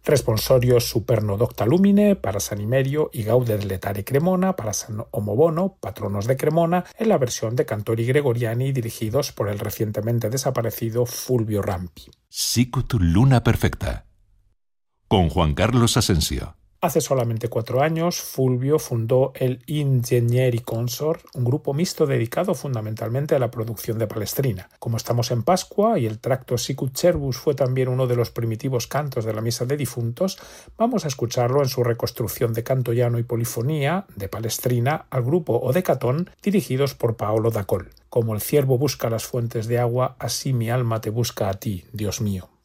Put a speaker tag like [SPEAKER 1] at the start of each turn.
[SPEAKER 1] Responsorio superno docta lumine para San Imerio y Gaudet letare Cremona para San Omobono, patronos de Cremona, en la versión de Cantori Gregoriani dirigidos por el recientemente desaparecido Fulvio Rampi.
[SPEAKER 2] Sicut luna perfecta, con Juan Carlos Asensio.
[SPEAKER 1] Hace solamente 4 años, Fulvio fundó el Ingegneri Consort, un grupo mixto dedicado fundamentalmente a la producción de palestrina. Como estamos en Pascua y el tracto Sicut Cervus fue también uno de los primitivos cantos de la misa de difuntos, vamos a escucharlo en su reconstrucción de canto llano y polifonía, de palestrina, al grupo Odecatón, dirigidos por Paolo Dacol. Como el ciervo busca las fuentes de agua, así mi alma te busca a ti, Dios mío.